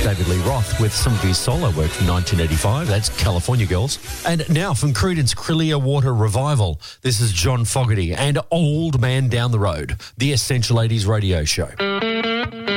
David Lee Roth with some of his solo work from 1985. That's California Girls. And now from Creedence Clearwater Revival, this is John Fogerty and Old Man Down the Road, the Essential 80s radio show.